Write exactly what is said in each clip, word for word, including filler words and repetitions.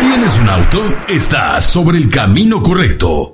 ¿Tienes un auto? Estás sobre el camino correcto.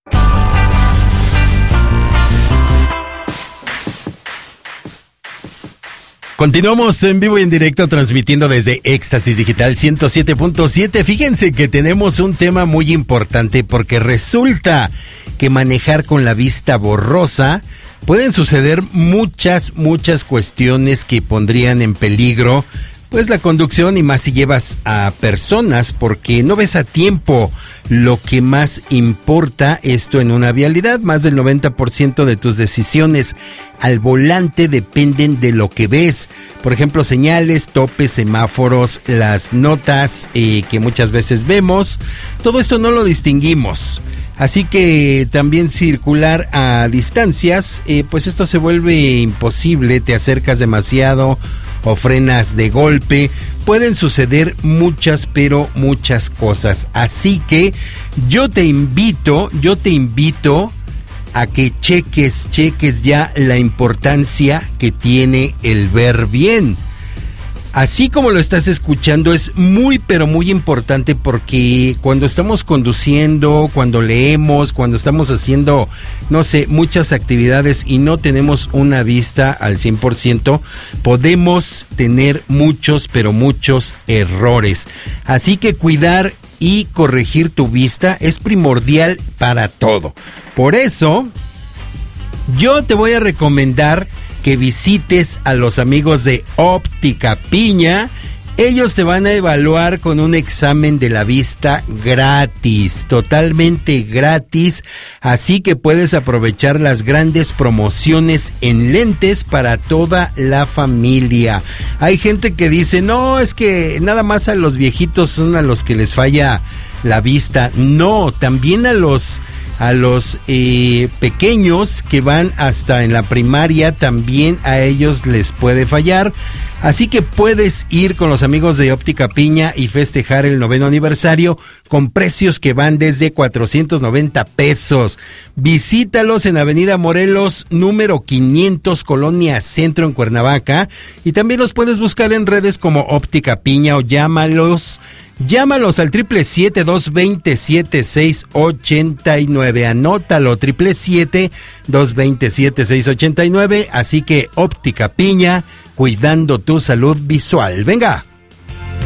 Continuamos en vivo y en directo transmitiendo desde Éxtasis Digital ciento siete punto siete. Fíjense que tenemos un tema muy importante porque resulta que manejar con la vista borrosa pueden suceder muchas, muchas cuestiones que pondrían en peligro pues la conducción, y más si llevas a personas, porque no ves a tiempo lo que más importa esto en una vialidad. Más del noventa por ciento de tus decisiones al volante dependen de lo que ves. Por ejemplo, señales, topes, semáforos, las notas eh, que muchas veces vemos. Todo esto no lo distinguimos. Así que también circular a distancias, eh, pues esto se vuelve imposible, te acercas demasiado o frenas de golpe. Pueden suceder muchas, pero muchas cosas. Así que yo te invito, yo te invito a que cheques, cheques ya la importancia que tiene el ver bien. Así como lo estás escuchando, es muy, pero muy importante, porque cuando estamos conduciendo, cuando leemos, cuando estamos haciendo, no sé, muchas actividades y no tenemos una vista al cien por ciento, podemos tener muchos, pero muchos errores. Así que cuidar y corregir tu vista es primordial para todo. Por eso, yo te voy a recomendar que visites a los amigos de Óptica Piña. Ellos te van a evaluar con un examen de la vista gratis, totalmente gratis, así que puedes aprovechar las grandes promociones en lentes para toda la familia. Hay gente que dice, no, es que nada más a los viejitos son a los que les falla la vista. No, también a los... A los eh, pequeños que van hasta en la primaria, también a ellos les puede fallar. Así que puedes ir con los amigos de Óptica Piña y festejar el noveno aniversario con precios que van desde cuatrocientos noventa pesos. Visítalos en Avenida Morelos, número quinientos, Colonia Centro, en Cuernavaca. Y también los puedes buscar en redes como Óptica Piña, o llámalos. Llámalos al triple siete, dos veintisiete, seis ochenta y nueve. Anótalo, triple siete, dos veintisiete, seis ochenta y nueve. Así que Óptica Piña, cuidando tu salud visual. Venga.